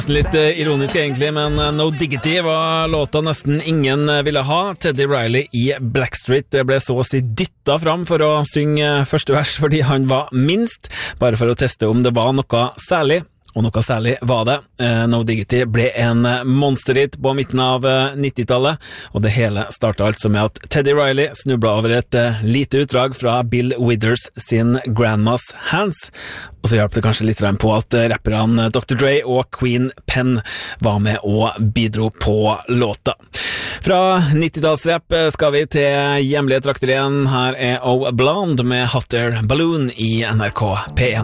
Litt ironisk egentlig, men No Diggity var låta nesten ingen ville ha. Teddy Riley i Blackstreet ble så å si dyttet fram for å synge første vers fordi han var minst, bare for å teste om det var noe særlig. Og noe særlig var det. No Diggity ble en monsterhit på midten av 90-tallet, og det hele startet altså med at Teddy Riley snublet over et lite utdrag fra Bill Withers sin Grandma's Hands, og så hjalp det kanskje litt på at rapperne Dr. Dre og Queen Pen var med og bidro på låta. Fra 90-tallsrapp skal vi til hjemlige trakter igjen. Her er O Blonde med Hot Air Balloon i NRK P1.